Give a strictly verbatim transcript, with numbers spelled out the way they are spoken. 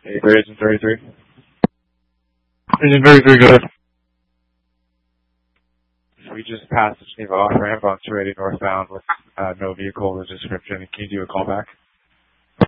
eighty-three, Agent thirty-three. Agent thirty-three, go ahead. We just passed the Geneva off-ramp on two eighty northbound with uh, no vehicle of the description. Can you do a callback?